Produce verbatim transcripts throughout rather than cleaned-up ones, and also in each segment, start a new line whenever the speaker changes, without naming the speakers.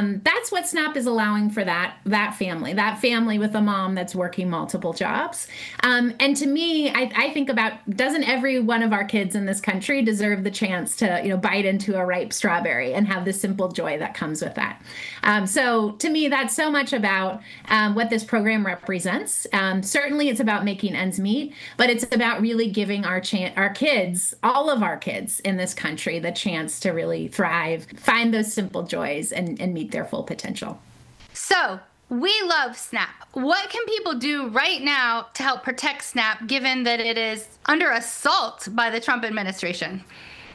um, that's what SNAP is allowing for that that family, that family with a mom that's working multiple jobs. Um, and to me, I, I think about, doesn't every one of our kids in this country deserve the chance to, you know, bite into a ripe strawberry and have the simple joy that comes with that? Um, so to me, that's so much about um, what this program represents. Um, certainly, it's about making ends meet, but it's about really giving our chan- our kids, all of our kids in this country, the chance to really thrive, find those simple joys, and, and meet their full potential.
So we love SNAP. What can people do right now to help protect SNAP, given that it is under assault by the Trump administration?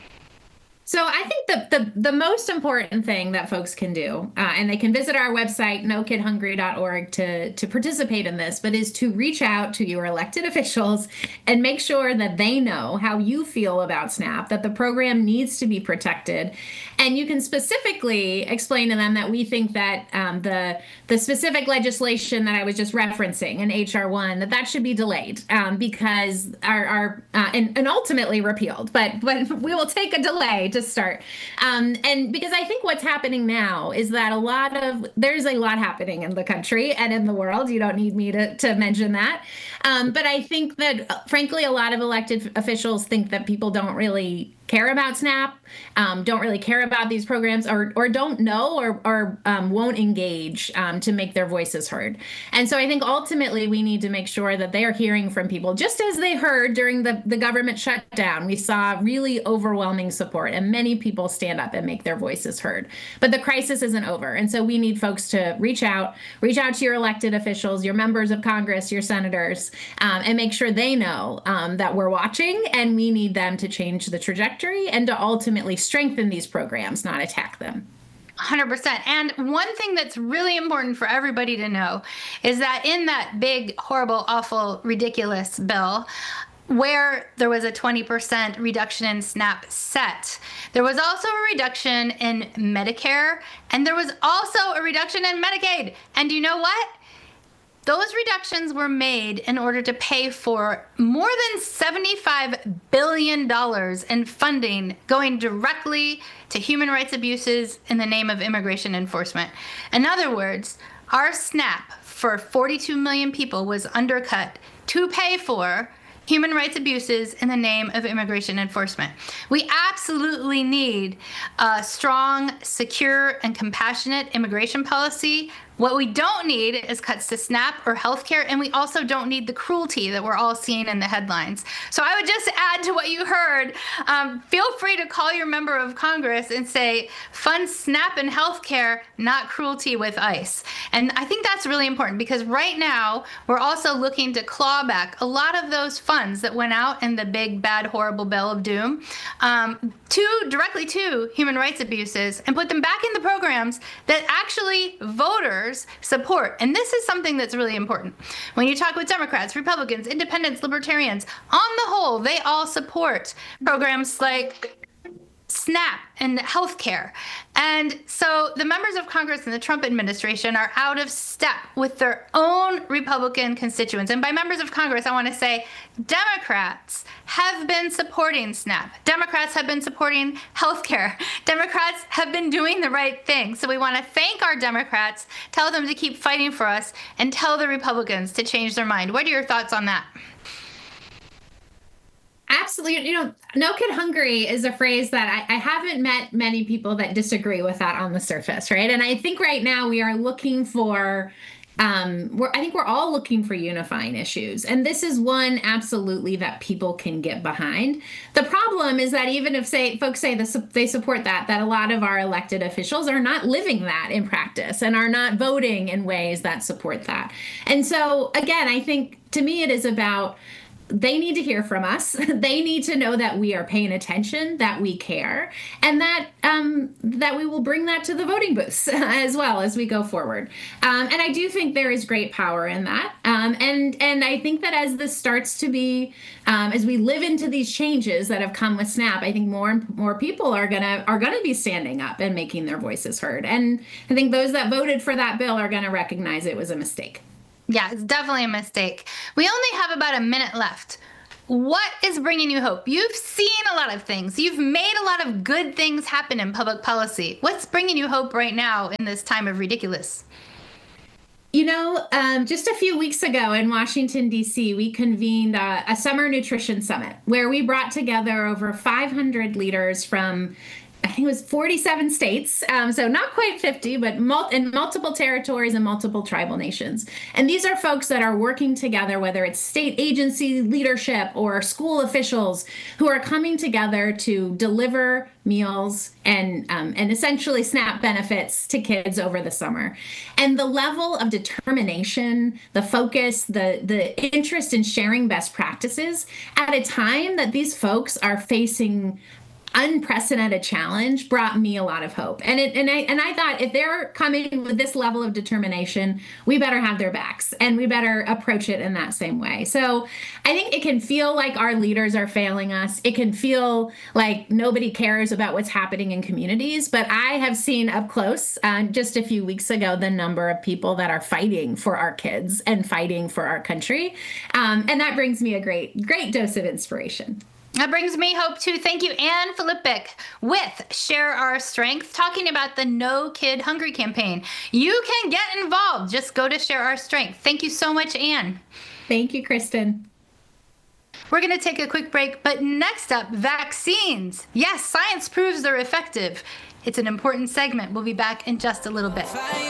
So I think the, the, the most important thing that folks can do, uh, and they can visit our website, no kid hungry dot org, to, to participate in this, but is to reach out to your elected officials and make sure that they know how you feel about SNAP, that the program needs to be protected. And you can specifically explain to them that we think that um, the the specific legislation that I was just referencing in H R one, that that should be delayed um, because our, our uh, and, and ultimately repealed, but but we will take a delay to start. Um, and because I think what's happening now is that a lot of, there's a lot happening in the country and in the world. You don't need me to, to mention that. Um, but I think that, uh, frankly, a lot of elected officials think that people don't really care about SNAP, um, don't really care about these programs, or or don't know or, or um, won't engage um, to make their voices heard. And so I think ultimately we need to make sure that they are hearing from people, just as they heard during the, the government shutdown. We saw really overwhelming support and many people stand up and make their voices heard. But the crisis isn't over. And so we need folks to reach out, reach out to your elected officials, your members of Congress, your senators, um, and make sure they know um, that we're watching, and we need them to change the trajectory and to ultimately strengthen these programs, not attack them.
one hundred percent. And one thing that's really important for everybody to know is that in that big, horrible, awful, ridiculous bill, where there was a twenty percent reduction in SNAP set, there was also a reduction in Medicare, and there was also a reduction in Medicaid. And you know what? Those reductions were made in order to pay for more than seventy-five billion dollars in funding going directly to human rights abuses in the name of immigration enforcement. In other words, our SNAP for forty-two million people was undercut to pay for human rights abuses in the name of immigration enforcement. We absolutely need a strong, secure, and compassionate immigration policy. What we don't need is cuts to SNAP or healthcare, and we also don't need the cruelty that we're all seeing in the headlines. So I would just add to what you heard, um, feel free to call your member of Congress and say, fund SNAP and healthcare, not cruelty with ICE. And I think that's really important because right now we're also looking to claw back a lot of those funds that went out in the big, bad, horrible bill of doom um, to directly to human rights abuses and put them back in the programs that actually voters support. And this is something that's really important. When you talk with Democrats, Republicans, independents, libertarians, on the whole, they all support programs like SNAP and healthcare. And so the members of Congress and the Trump administration are out of step with their own Republican constituents. And by members of Congress, I want to say Democrats have been supporting SNAP. Democrats have been supporting healthcare. Democrats have been doing the right thing. So we want to thank our Democrats, tell them to keep fighting for us, and tell the Republicans to change their mind. What are your thoughts on that?
Absolutely. You know, no kid hungry is a phrase that I, I haven't met many people that disagree with that on the surface, right? And I think right now we are looking for, um, we're, I think we're all looking for unifying issues. And this is one absolutely that people can get behind. The problem is that even if say folks say this, they support that, that a lot of our elected officials are not living that in practice and are not voting in ways that support that. And so, again, I think to me it is about they need to hear from us. They need to know that we are paying attention, that we care, and that um, that we will bring that to the voting booths as well as we go forward. Um, and I do think there is great power in that. Um, and and I think that as this starts to be, um, as we live into these changes that have come with SNAP, I think more and more people are gonna are gonna be standing up and making their voices heard. And I think those that voted for that bill are gonna recognize it was a mistake.
Yeah, it's definitely a mistake. We only have about a minute left. what is bringing you hope? You've seen a lot of things. You've made a lot of good things happen in public policy. What's bringing you hope right now in this time of ridiculous?
You know, um, just a few weeks ago in Washington, D C, we convened uh, a summer nutrition summit where we brought together over five hundred leaders from, I think it was forty-seven states, um, so not quite fifty, but mul- in multiple territories and multiple tribal nations. And these are folks that are working together, whether it's state agency leadership or school officials, who are coming together to deliver meals and um, and essentially SNAP benefits to kids over the summer. And the level of determination, the focus, the the interest in sharing best practices at a time that these folks are facing unprecedented challenge brought me a lot of hope. And it, and I and I thought, if they're coming with this level of determination, we better have their backs and we better approach it in that same way. So I think it can feel like our leaders are failing us. It can feel like nobody cares about what's happening in communities. But I have seen up close, uh, just a few weeks ago, the number of people that are fighting for our kids and fighting for our country. Um, and that brings me a great, great dose of inspiration.
That brings me hope too. Thank you, Anne Filippic with Share Our Strength, talking about the No Kid Hungry campaign. You can get involved. Just go to Share Our Strength. Thank you so much, Anne.
Thank you, Kristen.
We're going to take a quick break, but next up, vaccines. Yes, science proves they're effective. It's an important segment. We'll be back in just a little bit.